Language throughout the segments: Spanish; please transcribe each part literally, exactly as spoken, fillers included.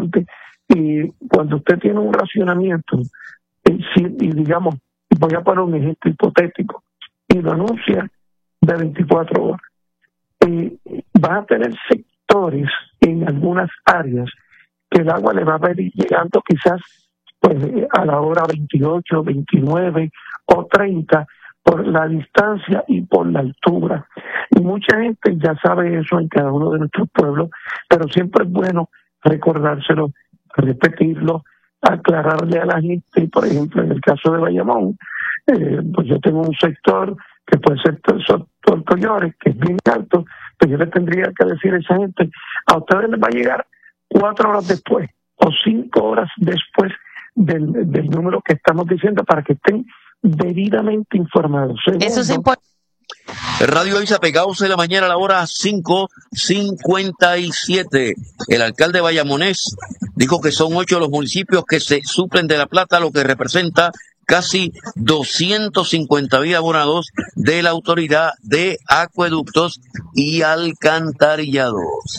importante. Y cuando usted tiene un racionamiento, eh, si, y digamos, voy a poner un ejemplo hipotético, y lo anuncia de veinticuatro horas, eh, va a tener sectores en algunas áreas que el agua le va a ir llegando quizás pues a la hora veintiocho, veintinueve o treinta por la distancia y por la altura. Y mucha gente ya sabe eso en cada uno de nuestros pueblos, pero siempre es bueno recordárselo, repetirlo, aclararle a la gente. Por ejemplo, en el caso de Bayamón, eh, pues yo tengo un sector que puede ser Torcollores, que es bien alto, pues yo le tendría que decir a esa gente, a ustedes les va a llegar cuatro horas después o cinco horas después del, del número que estamos diciendo para que estén debidamente informados. Segundo, eso es importante. Radio Isa, pegados en la mañana a la hora cinco cincuenta y siete. El alcalde Bayamonés dijo que son ocho los municipios que se suplen de la plata, lo que representa casi doscientos cincuenta mil abonados de la Autoridad de Acueductos y Alcantarillados.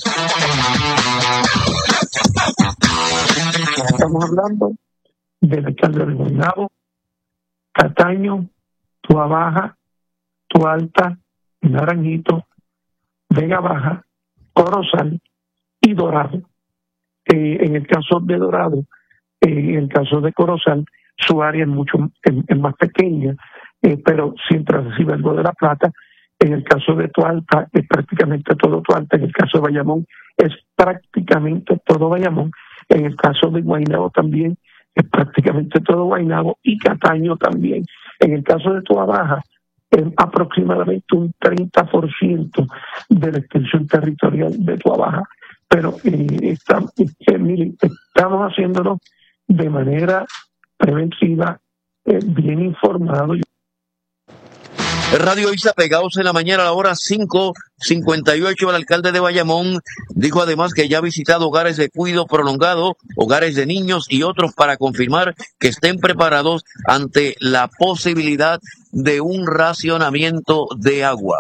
Estamos hablando del alcalde de Guaynabo, Cataño, Tua Baja, Tua Alta, Naranjito, Vega Baja, Corozal y Dorado. Eh, en el caso de Dorado, eh, en el caso de Corozal, su área es mucho es, es más pequeña, eh, pero siempre recibe algo de la plata. En el caso de Tua Alta es prácticamente todo Tua Alta. En el caso de Bayamón es prácticamente todo Bayamón. En el caso de Guaynabo también es prácticamente todo Guaynabo y Cataño también. En el caso de Tua Baja es aproximadamente un treinta por ciento de la extensión territorial de Tua Baja. Pero eh, está, eh, mire, estamos haciéndolo de manera preventiva, eh, bien informado. Radio Isa, pegados en la mañana a la hora cinco cincuenta y ocho. El alcalde de Bayamón dijo además que ya ha visitado hogares de cuidado prolongado, hogares de niños y otros para confirmar que estén preparados ante la posibilidad de un racionamiento de agua.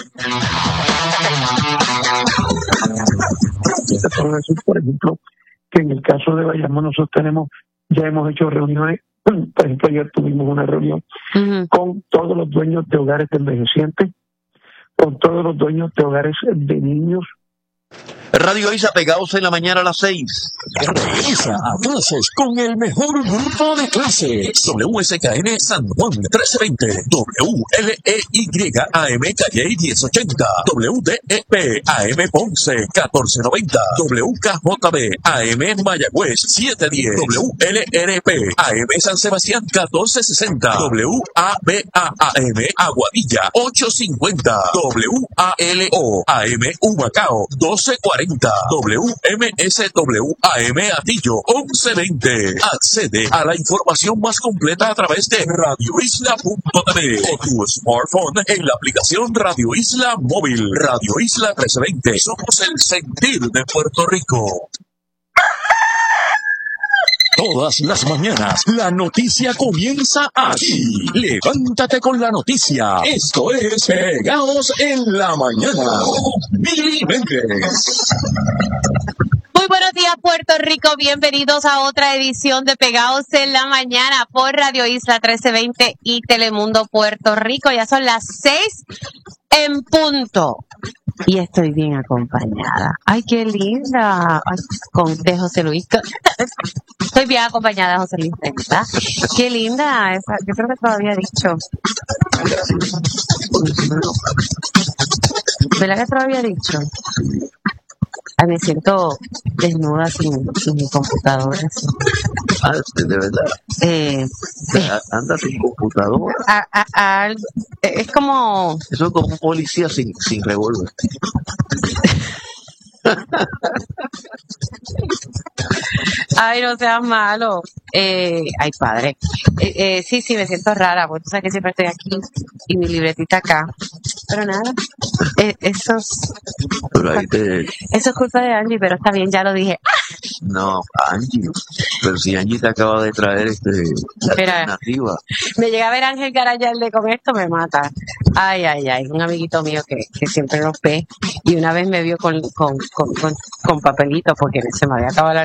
Por ejemplo, que en el caso de Bayamón nosotros tenemos, ya hemos hecho reuniones. Por ejemplo, ayer tuvimos una reunión uh-huh. con todos los dueños de hogares de envejecientes, con todos los dueños de hogares de niños. Radio Isa, pegados en la mañana a las seis. Regresa a clases con el mejor grupo de clases. W S K N San Juan trece veinte, W L E Y A M Calle diez ochenta, W D E P A M Ponce catorce noventa, W K J B A M Mayagüez siete diez, W L R P A M San Sebastián catorce sesenta, W A B A A M Aguadilla ocho cincuenta, W A L O A M Humacao doce cuarenta, W M S W A M Atillo once veinte. Accede a la información más completa a través de radio isla punto t v o tu smartphone en la aplicación Radio Isla Móvil. Radio Isla trece veinte. Somos el sentir de Puerto Rico. Todas las mañanas, la noticia comienza aquí. Levántate con la noticia. Esto es Pegados en la Mañana. Mili Méndez. Muy buenos días, Puerto Rico. Bienvenidos a otra edición de Pegados en la Mañana por Radio Isla trece veinte y Telemundo Puerto Rico. Ya son las seis en punto. Y estoy bien acompañada. Ay, qué linda. Ay, con de José Luis. Estoy bien acompañada de José Luis. ¿Está? Qué linda. Esa, yo creo que te lo había dicho. ¿Verdad que te lo había dicho? Ay, me siento desnuda sin, sin mi computadora. Así. Ah, de verdad. Eh, Anda sin computadora. A, a, a, es como... Eso es como un policía sin, sin revólver. Ay, no seas malo. Eh, ay, padre. Eh, eh, sí, sí, me siento rara, porque tú sabes que siempre estoy aquí y mi libretita acá. Pero nada, eh, eso, es, pero ahí te... eso es culpa de Angie, pero está bien, ya lo dije. No, Angie. Pero si Angie te acaba de traer este, la Mira, alternativa. Me llega a ver Ángel Garayalde con esto, me mata. Ay, ay, ay, un amiguito mío que, que siempre nos ve y una vez me vio con, con, con, con, con papelitos porque se me había acabado la